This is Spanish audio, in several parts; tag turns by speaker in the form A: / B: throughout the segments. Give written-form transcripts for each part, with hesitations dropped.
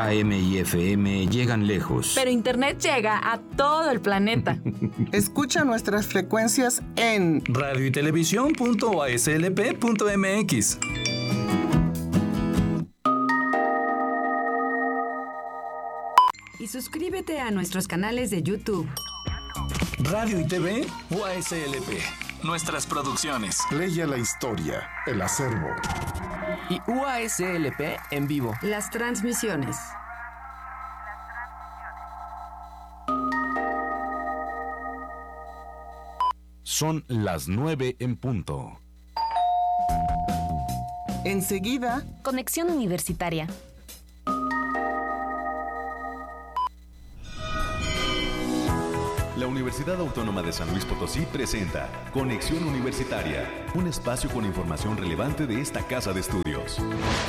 A: AM y FM llegan lejos.
B: Pero Internet llega a todo el planeta.
C: Escucha nuestras frecuencias en
D: radioytelevisión.aslp.mx.
E: Y suscríbete a nuestros canales de YouTube.
D: Radio y TV UASLP. Nuestras producciones.
F: Leia la historia, el acervo.
G: Y UASLP en vivo.
E: Las transmisiones.
F: Son las 9 en punto.
C: enseguida
H: Conexión Universitaria.
I: La Universidad Autónoma de San Luis Potosí presenta Conexión Universitaria, un espacio con información relevante de esta casa de estudios.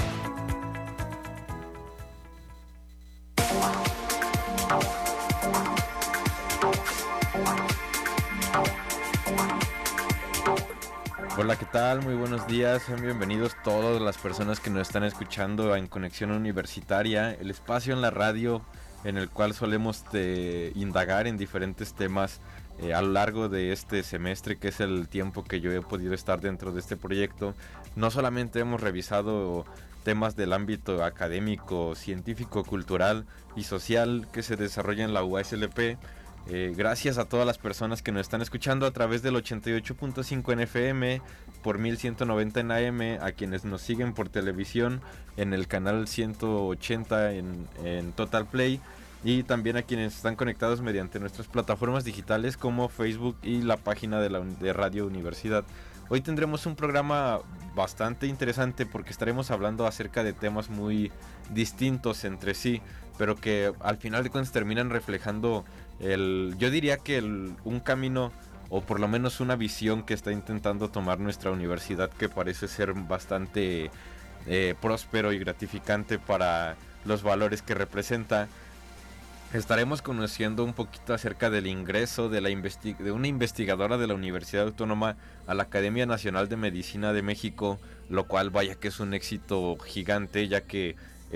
J: Hola, ¿qué tal? Muy buenos días, sean bienvenidos todas las personas que nos están escuchando en Conexión Universitaria, el espacio en la radio en el cual solemos indagar en diferentes temas a lo largo de este semestre, que es el tiempo que yo he podido estar dentro de este proyecto. No solamente hemos revisado temas del ámbito académico, científico, cultural y social que se desarrolla en la UASLP. Gracias a todas las personas que nos están escuchando a través del 88.5 en FM, por 1190 en AM, a quienes nos siguen por televisión en el canal 180 en Total Play, y también a quienes están conectados mediante nuestras plataformas digitales como Facebook y la página de Radio Universidad. Hoy tendremos un programa bastante interesante porque estaremos hablando acerca de temas muy distintos entre sí, pero que al final de cuentas terminan reflejando yo diría que un camino, o por lo menos una visión que está intentando tomar nuestra universidad, que parece ser bastante próspero y gratificante para los valores que representa. Estaremos conociendo un poquito acerca del ingreso de una investigadora de la Universidad Autónoma a la Academia Nacional de Medicina de México, lo cual vaya que es un éxito gigante, ya que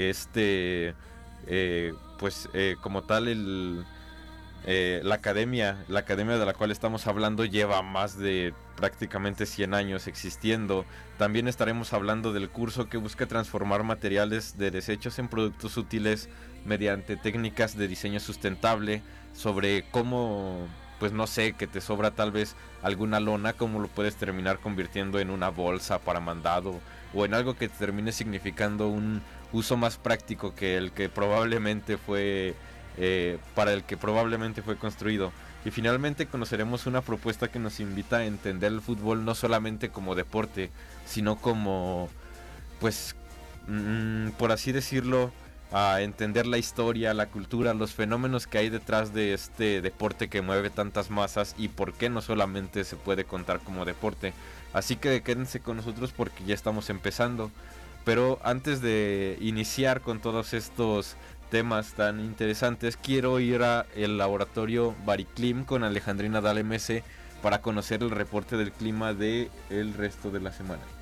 J: como tal la academia de la cual estamos hablando lleva más de prácticamente 100 años existiendo. También estaremos hablando del curso que busca transformar materiales de desechos en productos útiles mediante técnicas de diseño sustentable, sobre cómo, pues no sé, que te sobra tal vez alguna lona, cómo lo puedes terminar convirtiendo en una bolsa para mandado o en algo que te termine significando un uso más práctico que el que probablemente fue construido. Y finalmente conoceremos una propuesta que nos invita a entender el fútbol no solamente como deporte, sino como, pues, por así decirlo, a entender la historia, la cultura, los fenómenos que hay detrás de este deporte que mueve tantas masas y por qué no solamente se puede contar como deporte. Así que quédense con nosotros porque ya estamos empezando. Pero antes de iniciar con todos estos temas tan interesantes, quiero ir al laboratorio Bariclim con Alejandrina Dale MS para conocer el reporte del clima del resto de la semana.